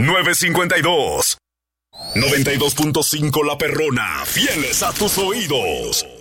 952. 92.5 La Perrona, fieles a tus oídos.